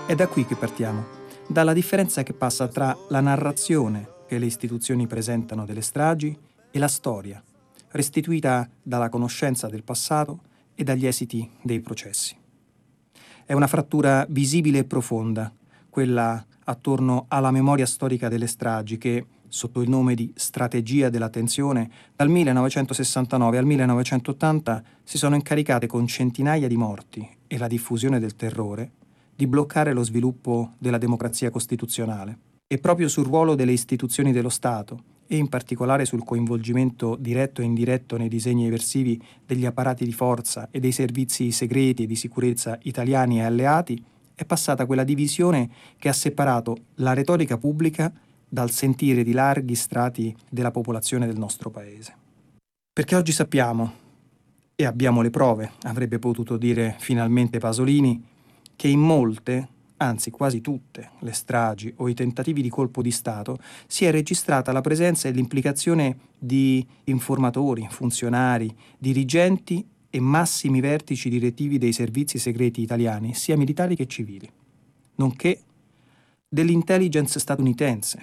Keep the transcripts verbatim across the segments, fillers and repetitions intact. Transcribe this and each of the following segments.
È da qui che partiamo, dalla differenza che passa tra la narrazione che le istituzioni presentano delle stragi e la storia, restituita dalla conoscenza del passato e dagli esiti dei processi. È una frattura visibile e profonda, quella attorno alla memoria storica delle stragi che, sotto il nome di strategia della tensione, dal millenovecentosessantanove al millenovecentottanta si sono incaricate con centinaia di morti e la diffusione del terrore di bloccare lo sviluppo della democrazia costituzionale. E proprio sul ruolo delle istituzioni dello Stato, e in particolare sul coinvolgimento diretto e indiretto nei disegni eversivi degli apparati di forza e dei servizi segreti e di sicurezza italiani e alleati, è passata quella divisione che ha separato la retorica pubblica dal sentire di larghi strati della popolazione del nostro paese. Perché oggi sappiamo, e abbiamo le prove, avrebbe potuto dire finalmente Pasolini, che in molte, anzi quasi tutte, le stragi o i tentativi di colpo di Stato si è registrata la presenza e l'implicazione di informatori, funzionari, dirigenti e massimi vertici direttivi dei servizi segreti italiani, sia militari che civili, nonché dell'intelligence statunitense,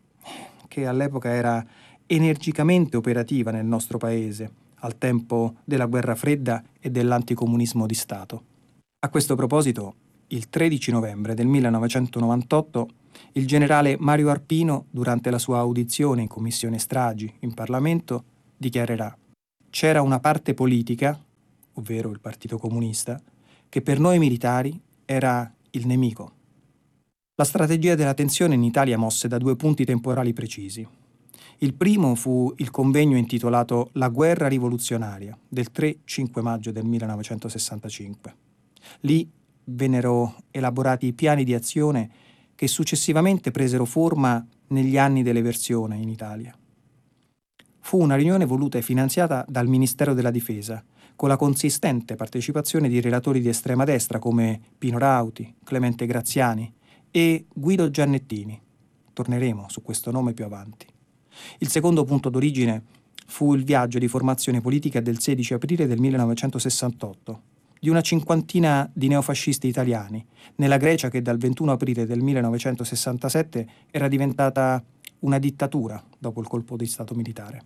che all'epoca era energicamente operativa nel nostro paese, al tempo della guerra fredda e dell'anticomunismo di Stato. A questo proposito, il tredici novembre del millenovecentonovantotto, il generale Mario Arpino, durante la sua audizione in Commissione Stragi in Parlamento, dichiarerà: «C'era una parte politica, ovvero il Partito Comunista, che per noi militari era il nemico». La strategia della tensione in Italia mosse da due punti temporali precisi. Il primo fu il convegno intitolato La guerra rivoluzionaria del tre cinque maggio del millenovecentosessantacinque. Lì vennero elaborati i piani di azione che successivamente presero forma negli anni dell'eversione in Italia. Fu una riunione voluta e finanziata dal Ministero della Difesa, con la consistente partecipazione di relatori di estrema destra come Pino Rauti, Clemente Graziani e Guido Giannettini. Torneremo su questo nome più avanti. Il secondo punto d'origine fu il viaggio di formazione politica del sedici aprile del millenovecentosessantotto di una cinquantina di neofascisti italiani nella Grecia che dal ventuno aprile del millenovecentosessantasette era diventata una dittatura dopo il colpo di Stato militare.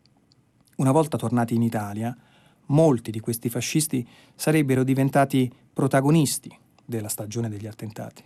Una volta tornati in Italia, molti di questi fascisti sarebbero diventati protagonisti della stagione degli attentati.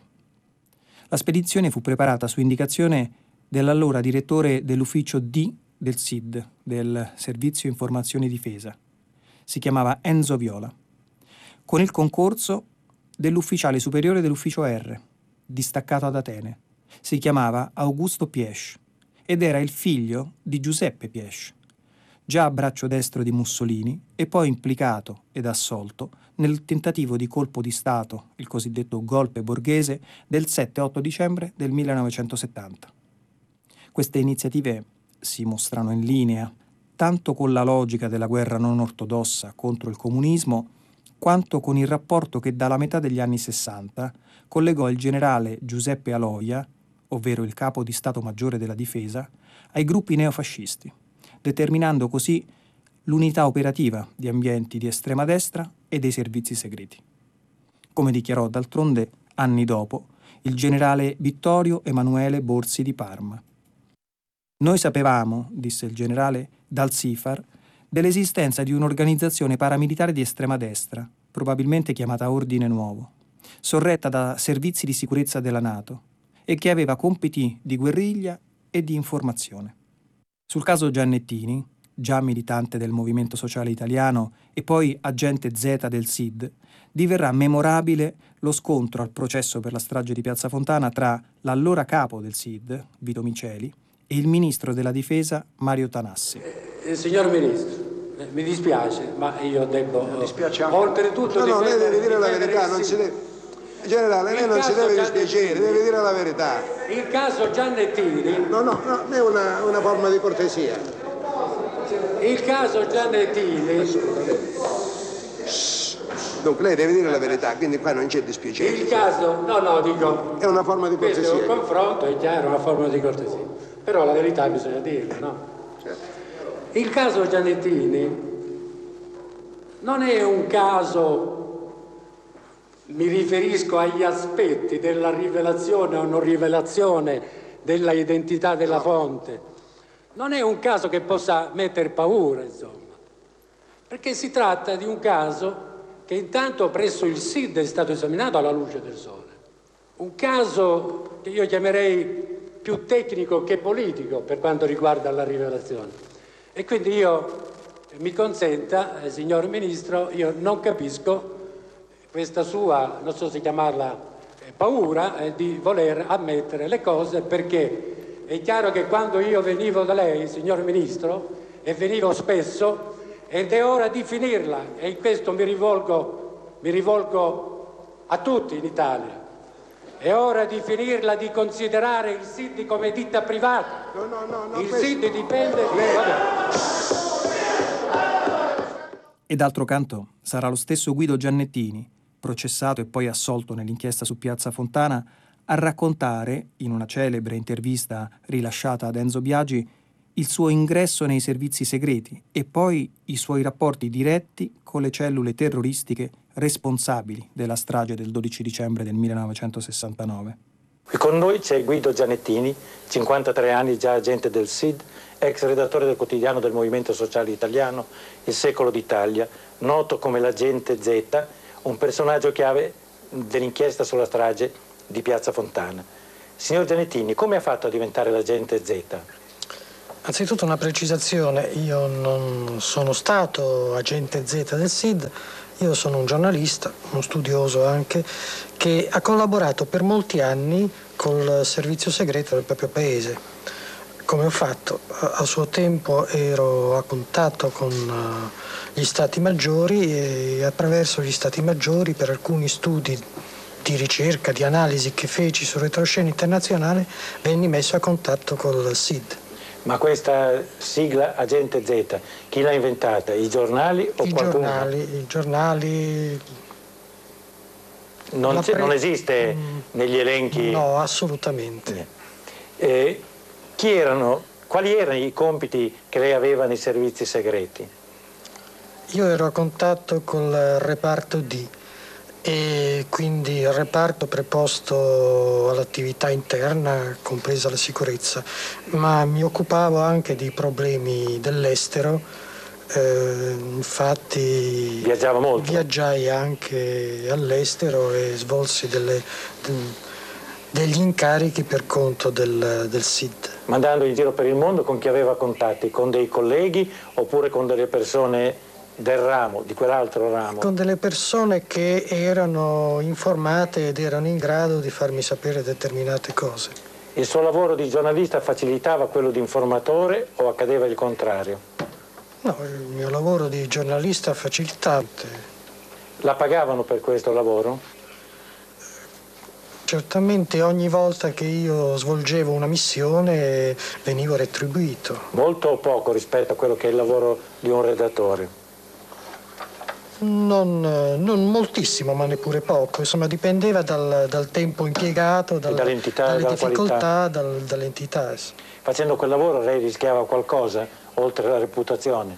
La spedizione fu preparata su indicazione dell'allora direttore dell'ufficio D del S I D, del Servizio Informazioni Difesa. Si chiamava Enzo Viola, con il concorso dell'ufficiale superiore dell'ufficio R, distaccato ad Atene. Si chiamava Augusto Piesce ed era il figlio di Giuseppe Piesce, già a braccio destro di Mussolini e poi implicato ed assolto nel tentativo di colpo di Stato, il cosiddetto golpe borghese, del sette otto dicembre del millenovecentosettanta. Queste iniziative si mostrano in linea tanto con la logica della guerra non ortodossa contro il comunismo, quanto con il rapporto che dalla metà degli anni sessanta collegò il generale Giuseppe Aloia, ovvero il capo di Stato Maggiore della Difesa, ai gruppi neofascisti, determinando così l'unità operativa di ambienti di estrema destra e dei servizi segreti. Come dichiarò d'altronde anni dopo il generale Vittorio Emanuele Borsi di Parma. «Noi sapevamo», disse il generale, dal SIFAR, dell'esistenza di un'organizzazione paramilitare di estrema destra, probabilmente chiamata Ordine Nuovo, sorretta da servizi di sicurezza della NATO e che aveva compiti di guerriglia e di informazione. Sul caso Giannettini, già militante del Movimento Sociale Italiano e poi agente Z del S I D, diverrà memorabile lo scontro al processo per la strage di Piazza Fontana tra l'allora capo del S I D, Vito Miceli, e il ministro della Difesa Mario Tanassi. Eh, signor Ministro, eh, mi dispiace, ma io devo... Mi dispiace anche. Oltretutto... No, no, lei deve dire la difendere verità, il non S I D. si deve... Generale, lei non si deve dispiacere, deve dire la verità. Il caso Giannettini... No, no, no, è una, una forma di cortesia. Il caso Giannettini... Dunque lei deve dire la verità, quindi qua non c'è dispiacere. Il caso... No, no, dico... È una forma di Questo è cortesia. un confronto, è chiaro, una forma di cortesia. Però la verità bisogna dirla, no? Certo. Il caso Giannettini non è un caso mi riferisco agli aspetti della rivelazione o non rivelazione della identità della fonte, non è un caso che possa mettere paura, insomma, perché si tratta di un caso che intanto presso il S I D è stato esaminato alla luce del sole, un caso che io chiamerei più tecnico che politico per quanto riguarda la rivelazione. E quindi io, mi consenta, eh, signor Ministro, io non capisco questa sua, non so se chiamarla eh, paura, eh, di voler ammettere le cose, perché è chiaro che quando io venivo da lei, signor Ministro, e venivo spesso, ed è ora di finirla, e in questo mi rivolgo, mi rivolgo a tutti in Italia, è ora di finirla di considerare il S I D come ditta privata. No, no, no, no, il questo... S I D dipende... Vabbè. E d'altro canto sarà lo stesso Guido Giannettini, processato e poi assolto nell'inchiesta su Piazza Fontana, a raccontare, in una celebre intervista rilasciata ad Enzo Biagi, il suo ingresso nei servizi segreti e poi i suoi rapporti diretti con le cellule terroristiche responsabili della strage del dodici dicembre del millenovecentosessantanove. Qui con noi c'è Guido Giannettini, cinquantatré anni, già agente del S I D, ex redattore del quotidiano del Movimento Sociale Italiano, Il Secolo d'Italia, noto come l'agente Z, un personaggio chiave dell'inchiesta sulla strage di Piazza Fontana. Signor Giannettini, come ha fatto a diventare l'agente Z? Anzitutto una precisazione, io non sono stato agente Z del S I D, io sono un giornalista, uno studioso anche, che ha collaborato per molti anni col servizio segreto del proprio paese. Come ho fatto? A suo tempo ero a contatto con gli stati maggiori e attraverso gli stati maggiori per alcuni studi di ricerca, di analisi che feci sul retroscena internazionale venni messo a contatto col S I D. Ma questa sigla Agente Z, chi l'ha inventata? I giornali o I qualcuno? Giornali, I giornali... Non, pre... non esiste mm, negli elenchi? No, assolutamente. Eh, chi erano, quali erano i compiti che lei aveva nei servizi segreti? Io ero a contatto col reparto D e quindi il reparto preposto all'attività interna, compresa la sicurezza, ma mi occupavo anche di problemi dell'estero, eh, infatti viaggiava molto. Viaggiai anche all'estero e svolsi delle, de, degli incarichi per conto del, del S I D. Ma andando in giro per il mondo con chi aveva contatti? Con dei colleghi oppure con delle persone del ramo, di quell'altro ramo? Con delle persone che erano informate ed erano in grado di farmi sapere determinate cose. Il suo lavoro di giornalista facilitava quello di informatore o accadeva il contrario? No, il mio lavoro di giornalista facilitante. La pagavano per questo lavoro? Certamente ogni volta che io svolgevo una missione venivo retribuito. Molto o poco rispetto a quello che è il lavoro di un redattore? Non, non moltissimo, ma neppure poco. Insomma, dipendeva dal, dal tempo impiegato, dal, dall'entità, dalle dalla difficoltà, dal, dall'entità. Facendo quel lavoro lei rischiava qualcosa, oltre alla reputazione?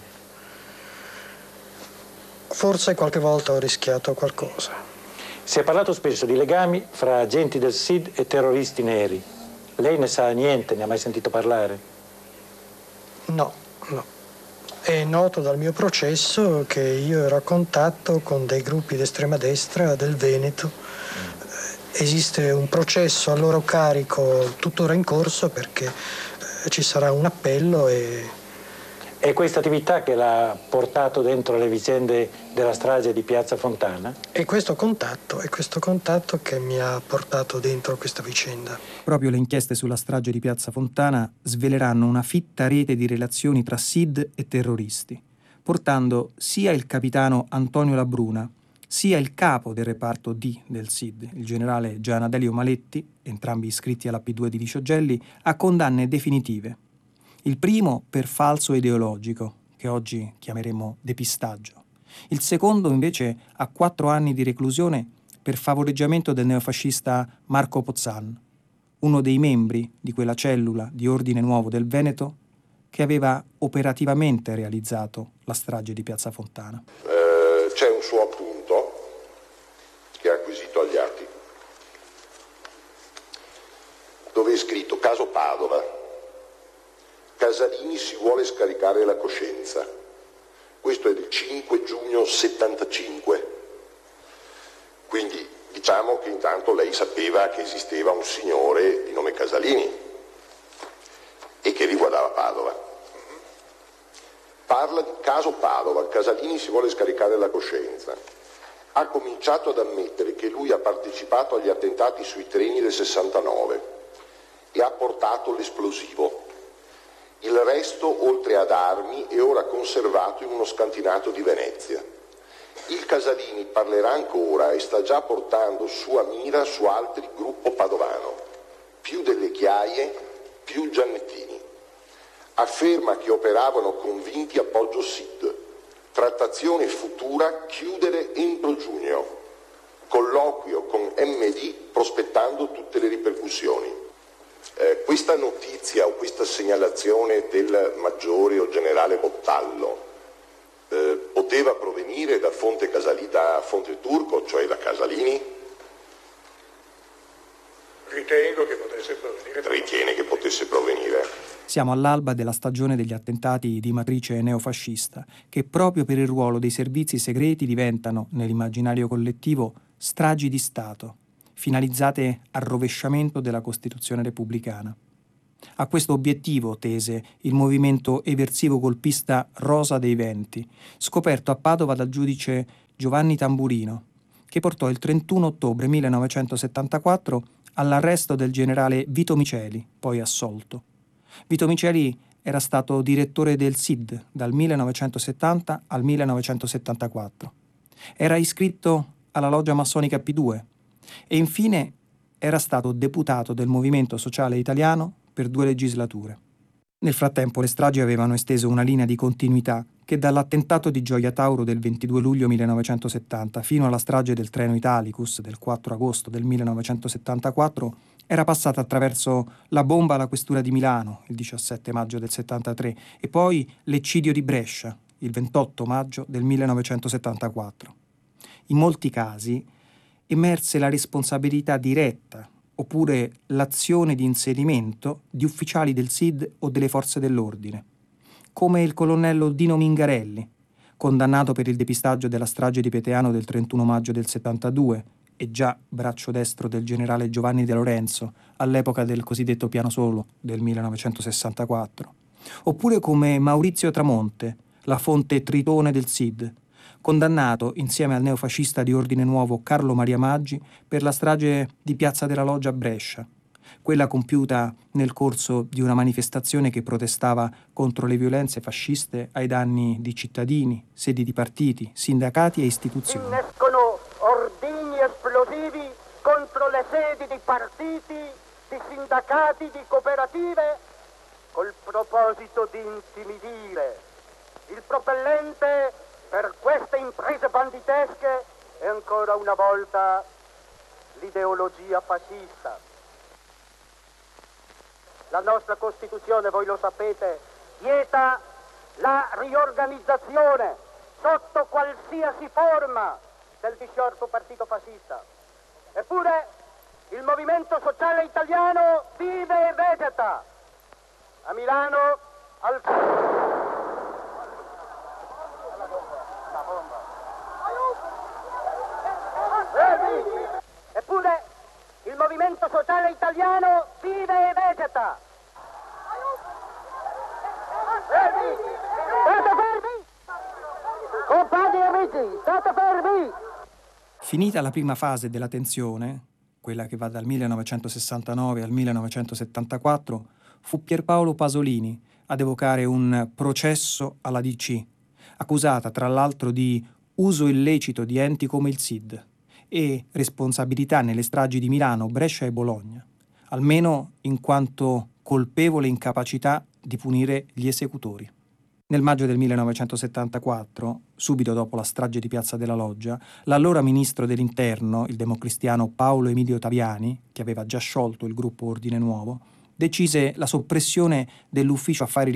Forse qualche volta ho rischiato qualcosa. Si è parlato spesso di legami fra agenti del S I D e terroristi neri. Lei ne sa niente, ne ha mai sentito parlare? No, no. È noto dal mio processo che io ero a contatto con dei gruppi d'estrema destra del Veneto. Mm. Esiste un processo a loro carico tuttora in corso perché eh, ci sarà un appello e... È questa attività che l'ha portato dentro le vicende della strage di Piazza Fontana? È questo contatto, è questo contatto che mi ha portato dentro questa vicenda. Proprio le inchieste sulla strage di Piazza Fontana sveleranno una fitta rete di relazioni tra S I D e terroristi, portando sia il capitano Antonio Labruna, sia il capo del reparto D del S I D, il generale Gian Adelio Maletti, entrambi iscritti alla P due di Licio Gelli, a condanne definitive. Il primo per falso ideologico, che oggi chiameremo depistaggio. Il secondo invece a quattro anni di reclusione per favoreggiamento del neofascista Marco Pozzan, uno dei membri di quella cellula di Ordine Nuovo del Veneto che aveva operativamente realizzato la strage di Piazza Fontana. Eh, c'è un suo appunto che ha acquisito dove è scritto caso Padova, Casalini si vuole scaricare la coscienza. Questo è del cinque giugno settantacinque, quindi diciamo che intanto lei sapeva che esisteva un signore di nome Casalini e che riguardava Padova. Parla di caso Padova, Casalini si vuole scaricare la coscienza. Ha cominciato ad ammettere che lui ha partecipato agli attentati sui treni del sessantanove e ha portato l'esplosivo. Il resto, oltre ad armi, è ora conservato in uno scantinato di Venezia. Il Casalini parlerà ancora e sta già portando sua mira su altri gruppo padovano, più delle Chiaie, più Giannettini. Afferma che operavano convinti appoggio S I D, trattazione futura, chiudere entro giugno, colloquio con M D prospettando tutte le ripercussioni. Eh, questa notizia o questa segnalazione del maggiore o generale Bottallo eh, poteva provenire da fonte Casali, da fonte Turco, cioè da Casalini? Ritengo che potesse provenire. Ritiene che potesse provenire. Siamo all'alba della stagione degli attentati di matrice neofascista, che proprio per il ruolo dei servizi segreti diventano, nell'immaginario collettivo, stragi di Stato, finalizzate al rovesciamento della Costituzione repubblicana. A questo obiettivo tese il movimento eversivo golpista Rosa dei Venti, scoperto a Padova dal giudice Giovanni Tamburino, che portò il trentuno ottobre millenovecentosettantaquattro all'arresto del generale Vito Miceli, poi assolto. Vito Miceli era stato direttore del S I D dal millenovecentosettanta al millenovecentosettantaquattro. Era iscritto alla loggia massonica P due e infine era stato deputato del Movimento Sociale Italiano per due legislature. Nel frattempo le stragi avevano esteso una linea di continuità che dall'attentato di Gioia Tauro del ventidue luglio millenovecentosettanta fino alla strage del treno Italicus del quattro agosto del millenovecentosettantaquattro era passata attraverso la bomba alla questura di Milano il diciassette maggio del settantatré e poi l'eccidio di Brescia il ventotto maggio del millenovecentosettantaquattro. In molti casi emerse la responsabilità diretta oppure l'azione di inserimento di ufficiali del S I D o delle forze dell'ordine, come il colonnello Dino Mingarelli, condannato per il depistaggio della strage di Peteano del trentuno maggio del settantadue e già braccio destro del generale Giovanni De Lorenzo all'epoca del cosiddetto piano solo del millenovecentosessantaquattro, oppure come Maurizio Tramonte, la fonte tritone del S I D, condannato insieme al neofascista di Ordine Nuovo Carlo Maria Maggi per la strage di Piazza della Loggia a Brescia, quella compiuta nel corso di una manifestazione che protestava contro le violenze fasciste ai danni di cittadini, sedi di partiti, sindacati e istituzioni. Innescono ordigni esplosivi contro le sedi di partiti, di sindacati, di cooperative, col proposito di intimidire. Il propellente per queste imprese banditesche è ancora una volta l'ideologia fascista. La nostra Costituzione, voi lo sapete, vieta la riorganizzazione sotto qualsiasi forma del disciolto partito fascista. Eppure il Movimento Sociale Italiano vive e vegeta. A Milano, al... Eppure il Movimento Sociale Italiano vive e vegeta. State fermi! Compagni e amici, state fermi! Finita la prima fase della tensione, quella che va dal millenovecentosessantanove al millenovecentosettantaquattro, fu Pierpaolo Pasolini ad evocare un processo alla D C, accusata tra l'altro di uso illecito di enti come il S I D e responsabilità nelle stragi di Milano, Brescia e Bologna, almeno in quanto colpevole incapacità di punire gli esecutori. Nel maggio del millenovecentosettantaquattro, subito dopo la strage di Piazza della Loggia, l'allora ministro dell'Interno, il democristiano Paolo Emilio Taviani, che aveva già sciolto il gruppo Ordine Nuovo, decise la soppressione dell'ufficio affari